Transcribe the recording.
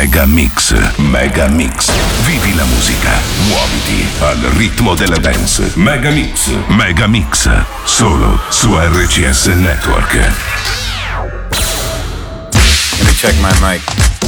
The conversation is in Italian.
Mega Mix, Mega Mix. Vivi la musica, muoviti al ritmo della dance. Mega Mix, Mega Mix. Solo su RCS Network. Let me check my mic.